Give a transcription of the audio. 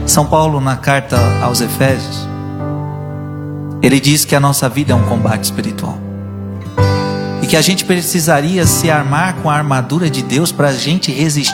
São Paulo, na carta aos Efésios, ele diz que a nossa vida é um combate espiritual. E que a gente precisaria se armar com a armadura de Deus para a gente resistir